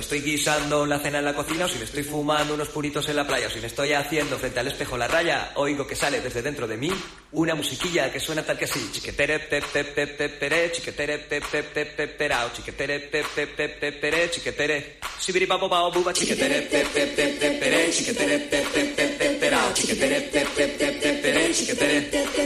estoy guisando la cena en la cocina, o si me estoy fumando unos puritos en la playa, o si me estoy haciendo frente al espejo la raya, oigo que sale desde dentro de mí una musiquilla que suena tal que así. Chiquetere, pep, pep, pep, pep, pere, chiquetere, pep, pep, pep, pep, perao, chiquetere, pep, pep, pep, pep, pere, chiquetere, sibiripapo, pao, buba, chiquetere, pep, pep, pep, pep, pere, chiquetere, pep, pep, pep, pep, perao, chiquetere, pep, pep, pep, pep, pere, chiquetere.